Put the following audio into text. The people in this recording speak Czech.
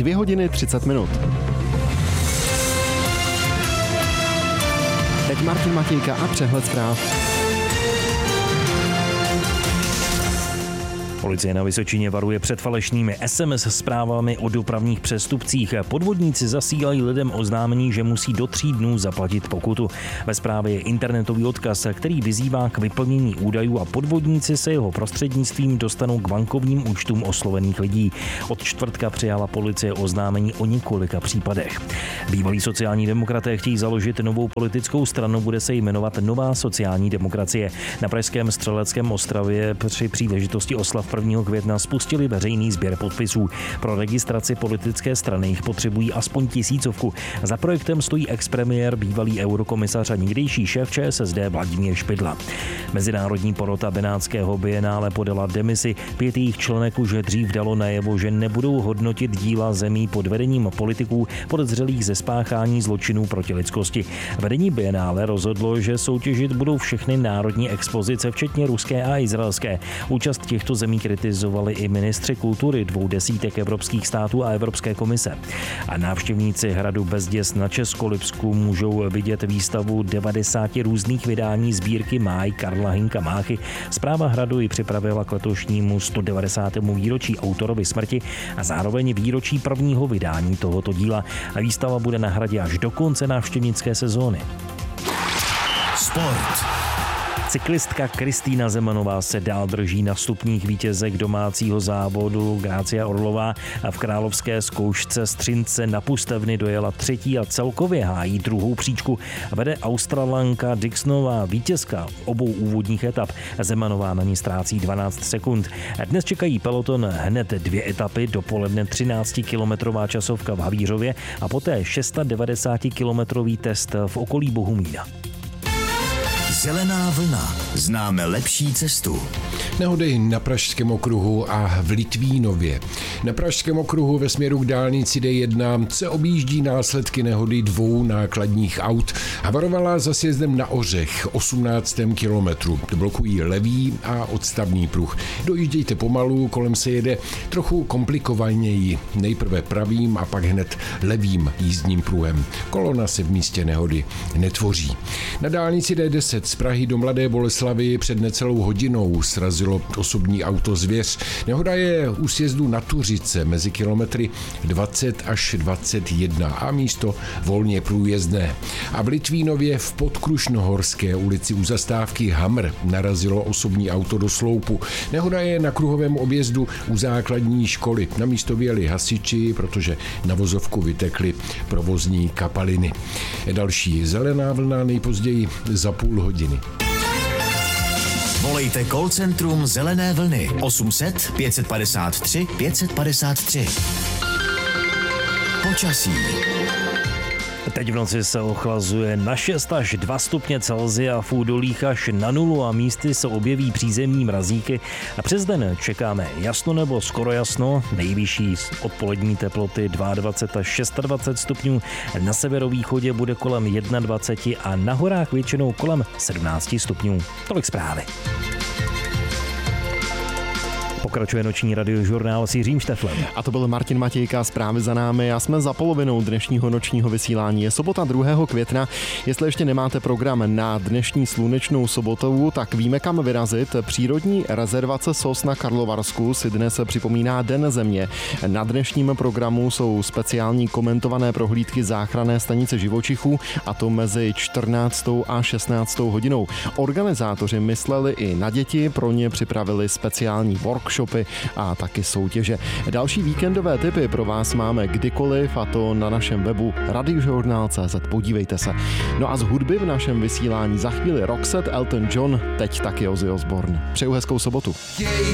2 hodiny 30 minut. Teď Martin Matějka a přehled zpráv. Policie na Vysočině varuje před falešnými SMS zprávami o dopravních přestupcích. Podvodníci zasílají lidem oznámení, že musí do 3 dnů zaplatit pokutu. Ve zprávě je internetový odkaz, který vyzývá k vyplnění údajů a podvodníci se jeho prostřednictvím dostanou k bankovním účtům oslovených lidí. Od čtvrtka přijala policie oznámení o několika případech. Bývalí sociální demokraté chtějí založit novou politickou stranu, bude se jmenovat Nová sociální demokracie. Na pražském Střeleckém ostrově při příležitosti oslav 1. května spustili veřejný sběr podpisů. Pro registraci politické strany jich potřebují aspoň 1000. Za projektem stojí expremiér, bývalý eurokomisař a někdejší šéf ČSSD Vladimír Špidla. Mezinárodní porota Benátského bienále podala demisi. 5 jejich členek už dřív dalo najevo, že nebudou hodnotit díla zemí pod vedením politiků podezřelých ze spáchání zločinů proti lidskosti. Vedení bienále rozhodlo, že soutěžit budou všechny národní expozice, včetně ruské a izraelské. Účast těchto zemí kritizovali i ministři kultury 2 desítek evropských států a Evropské komise. A návštěvníci hradu Bezděs na Českolipsku můžou vidět výstavu 90 různých vydání sbírky Máj Karla Hynka Máchy. Správa hradu ji připravila k letošnímu 190. výročí autorovy smrti a zároveň výročí prvního vydání tohoto díla. A výstava bude na hradě až do konce návštěvnické sezóny. Sport. Cyklistka Kristýna Zemanová se dál drží na stupních vítězek domácího závodu. Grácia Orlová a v královské zkoušce Střince na Pustevny dojela 3. a celkově hájí 2. příčku. Vede Australanka Dixonová, vítězka obou úvodních etap. Zemanová na ní ztrácí 12 sekund. Dnes čekají peloton hned 2 etapy, dopoledne 13-kilometrová časovka v Havířově a poté 690-kilometrový test v okolí Bohumína. Zelená vlna. Známe lepší cestu. Nehody na Pražském okruhu a v Litvínově. Na Pražském okruhu ve směru k dálnici D1 se objíždí následky nehody 2 nákladních aut. Havarovala za sjezdem na Ořech 18. kilometru. Blokují levý a odstavný pruh. Dojíždějte pomalu, kolem se jede trochu komplikovaněji. Nejprve pravým a pak hned levým jízdním pruhem. Kolona se v místě nehody netvoří. Na dálnici D10 z Prahy do Mladé Boleslavi před necelou hodinou srazilo osobní auto Zvěř. Nehoda je u sjezdu na Tuřice mezi kilometry 20 až 21 a místo volně průjezdné. A v Litvínově v Podkrušnohorské ulici u zastávky Hamr narazilo osobní auto do sloupu. Nehoda je na kruhovém objezdu u základní školy. Na místo vyjeli hasiči, protože na vozovku vytekly provozní kapaliny. Další zelená vlna nejpozději za půl hodiny. Volejte call centrum Zelené vlny 800 553 553. Počasí. Teď v noci se ochlazuje na 6 až 2 stupně Celsia, v údolích až na 0 a místy se objeví přízemní mrazíky. A přes den čekáme jasno nebo skoro jasno, nejvyšší odpolední teploty 22 až 26 stupňů, na severovýchodě bude kolem 21 a na horách většinou kolem 17 stupňů. Tolik zprávy. Pokračuje noční radiožurnál s Jiřím Šteflem. A to byl Martin Matějka, zprávy za námi a jsme za polovinou dnešního nočního vysílání. Je sobota 2. května. Jestli ještě nemáte program na dnešní slunečnou sobotu, tak víme, kam vyrazit. Přírodní rezervace Sos na Karlovarsku si dnes připomíná Den země. Na dnešním programu jsou speciální komentované prohlídky záchranné stanice živočichů, a to mezi 14. a 16. hodinou. Organizátoři mysleli i na děti, pro ně připravili speciální workshopy a taky soutěže. Další víkendové tipy pro vás máme kdykoliv, a to na našem webu radiožurnál.cz. Podívejte se. No a z hudby v našem vysílání za chvíli Roxette, Elton John, teď taky Ozzy Osbourne. Přeju hezkou sobotu.